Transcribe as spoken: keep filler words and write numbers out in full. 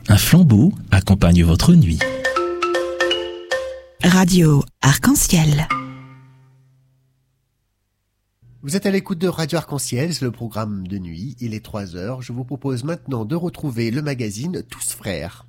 Un flambeau accompagne votre nuit. Radio Arc-en-Ciel. Vous êtes à l'écoute de Radio Arc-en-Ciel, c'est le programme de nuit, il est trois heures. Je vous propose maintenant de retrouver le magazine Tous Frères.